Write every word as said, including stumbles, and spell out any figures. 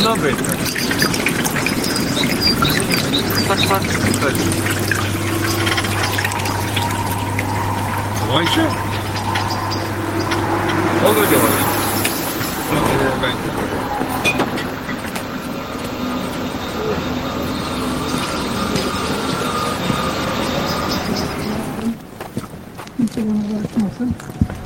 Powinno być. Tak, tak, tak. Słuchajcie? Mogę działać. No, nie będzie. Niczego nie ma.